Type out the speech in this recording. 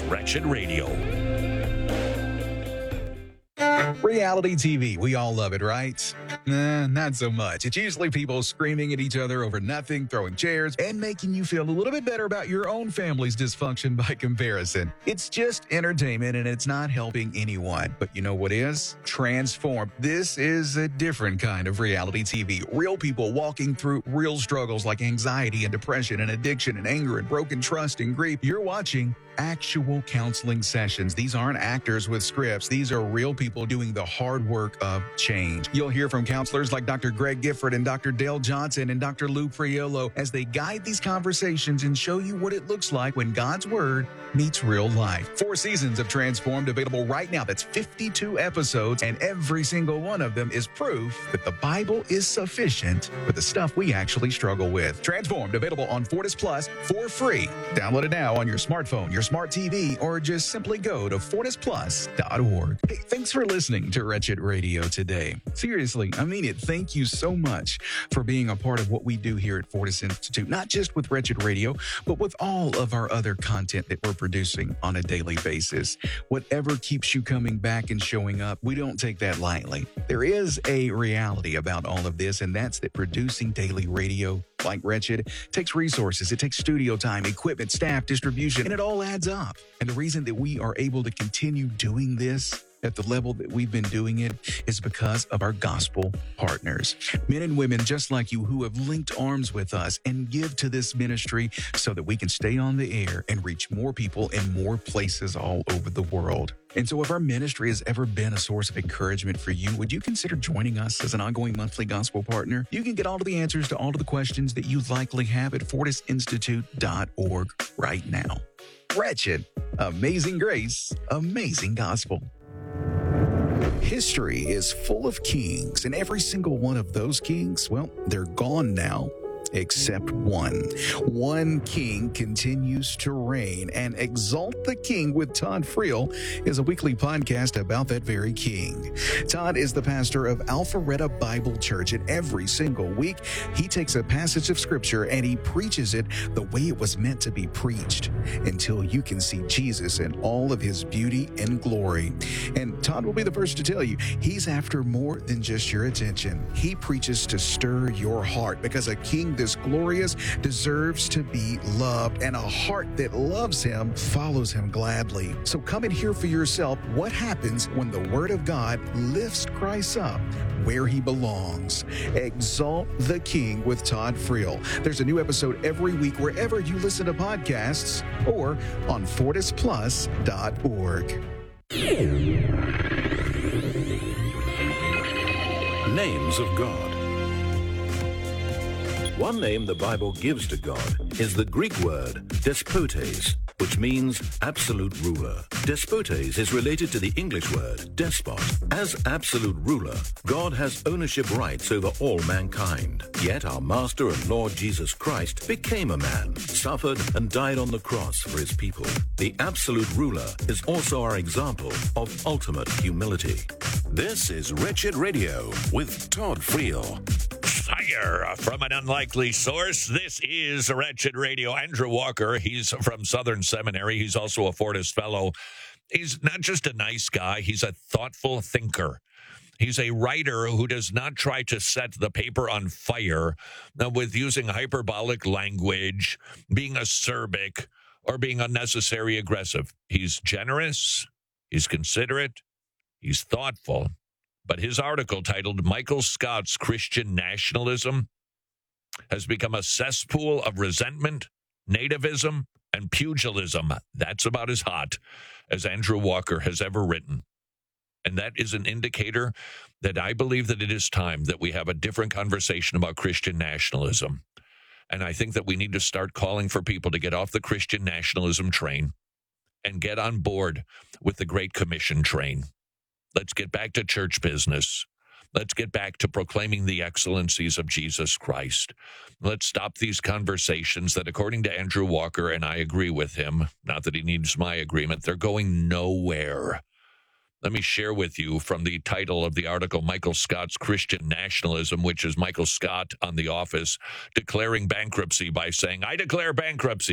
Wretched Radio. Reality TV, we all love it, right? Nah, not so much. It's usually people screaming at each other over nothing, throwing chairs, and making you feel a little bit better about your own family's dysfunction by comparison. It's just entertainment and it's not helping anyone. But you know what is? Transformed. This is a different kind of reality TV. Real people walking through real struggles like anxiety and depression and addiction and anger and broken trust and grief. You're watching actual counseling sessions. These aren't actors with scripts. These are real people doing the hard work of change. You'll hear from counselors like Dr. Greg Gifford and Dr. Dale Johnson and Dr. Lou Priolo as they guide these conversations and show you what it looks like when God's Word meets real life. 4 seasons of Transformed available right now. That's 52 episodes, and every single one of them is proof that the Bible is sufficient for the stuff we actually struggle with. Transformed available on Fortis Plus for free. Download it now on your smartphone, your smart TV, or just simply go to fortisplus.org. Hey, thanks for listening to Wretched Radio today. Seriously, I mean it. Thank you so much for being a part of what we do here at Fortis Institute, not just with Wretched Radio, but with all of our other content that we're producing on a daily basis. Whatever keeps you coming back and showing up, we don't take that lightly. There is a reality about all of this, and that's that producing daily radio like Wretched takes resources. It takes studio time, equipment, staff, distribution, and it all adds up. And the reason that we are able to continue doing this at the level that we've been doing it is because of our gospel partners. Men and women just like you who have linked arms with us and give to this ministry so that we can stay on the air and reach more people in more places all over the world. And so if our ministry has ever been a source of encouragement for you, would you consider joining us as an ongoing monthly gospel partner? You can get all of the answers to all of the questions that you likely have at fortisinstitute.org right now. Wretched, amazing grace, amazing gospel. History is full of kings, and every single one of those kings, well, they're gone now. Except one. One king continues to reign, and Exalt the King with Todd Friel is a weekly podcast about that very king. Todd is the pastor of Alpharetta Bible Church, and every single week he takes a passage of scripture and he preaches it the way it was meant to be preached until you can see Jesus in all of his beauty and glory. And Todd will be the first to tell you, he's after more than just your attention. He preaches to stir your heart because a king this glorious deserves to be loved, and a heart that loves him follows him gladly. So come and hear for yourself what happens when the Word of God lifts Christ up where he belongs. Exalt the King with Todd Friel. There's a new episode every week wherever you listen to podcasts or on fortisplus.org. Names of God. One name the Bible gives to God is the Greek word despotes, which means absolute ruler. Despotes is related to the English word despot. As absolute ruler, God has ownership rights over all mankind. Yet our Master and Lord Jesus Christ became a man, suffered and died on the cross for his people. The absolute ruler is also our example of ultimate humility. This is Wretched Radio with Todd Friel. Fire from an unlikely source. This is Wretched Radio. Andrew Walker, he's from Southern Seminary. He's also a Fortis Fellow. He's not just a nice guy, he's a thoughtful thinker. He's a writer who does not try to set the paper on fire with using hyperbolic language, being acerbic, or being unnecessary aggressive. He's generous, he's considerate, he's thoughtful. But his article titled Michael Scott's Christian Nationalism has become a cesspool of resentment, nativism, and pugilism. That's about as hot as Andrew Walker has ever written. And that is an indicator that I believe that it is time that we have a different conversation about Christian nationalism. And I think that we need to start calling for people to get off the Christian nationalism train and get on board with the Great Commission train. Let's get back to church business. Let's get back to proclaiming the excellencies of Jesus Christ. Let's stop these conversations that, according to Andrew Walker, and I agree with him, not that he needs my agreement, they're going nowhere. Let me share with you from the title of the article, Michael Scott's Christian Nationalism, which is Michael Scott on The Office declaring bankruptcy by saying, I declare bankruptcy.